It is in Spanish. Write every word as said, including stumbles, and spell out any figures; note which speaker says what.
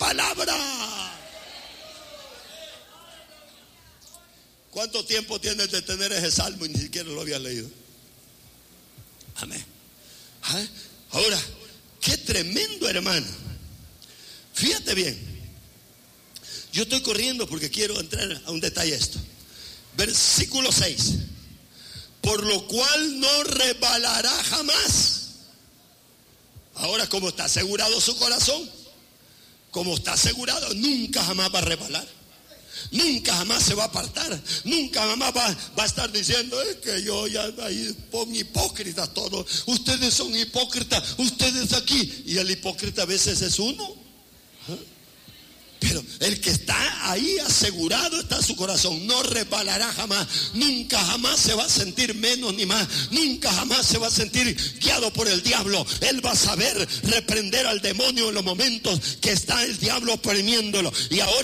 Speaker 1: palabra. ¿Cuánto tiempo tienes de tener ese salmo y ni siquiera lo había leído? Amén. ¿Ah? Ahora, qué tremendo, hermano. Fíjate bien. Yo estoy corriendo porque quiero entrar a un detalle esto. Versículo seis. Por lo cual no resbalará jamás. Ahora, como está asegurado su corazón, como está asegurado, nunca jamás va a resbalar. Nunca jamás se va a apartar. Nunca jamás va, va a estar diciendo: es que yo ya ahí pongo hipócritas todos. Ustedes son hipócritas, ustedes aquí. Y el hipócrita a veces es uno. ¿Ah? Pero el que está ahí asegurado está en su corazón. No resbalará jamás. Nunca jamás se va a sentir menos ni más. Nunca jamás se va a sentir guiado por el diablo. Él va a saber reprender al demonio en los momentos que está el diablo oprimiéndolo. Y ahora